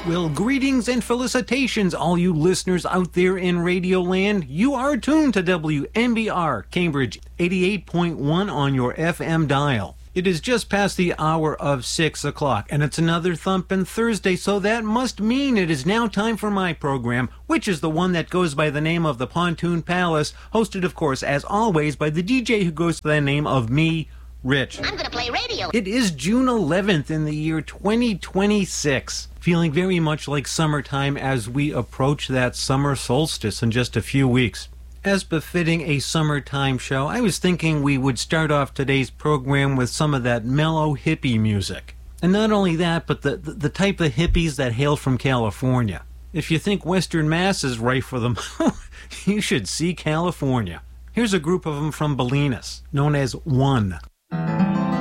Well, greetings and felicitations, all you listeners out there in Radio Land. You are tuned to WMBR Cambridge 88.1 on your FM dial. It is just past the hour of 6 o'clock, and it's another Thumpin' Thursday, so that must mean it is now time for my program, which is the one that goes by the name of the Pontoon Palace, hosted, of course, as always, by the DJ who goes by the name of me, Rich. I'm gonna play radio. It is June 11th in the year 2026. Feeling very much like summertime as we approach that summer solstice in just a few weeks. As befitting a summertime show, I was thinking we would start off today's program with some of that mellow hippie music. And not only that, but the type of hippies that hail from California. If you think Western Mass is right for them, you should see California. Here's a group of them from Bolinas, known as One.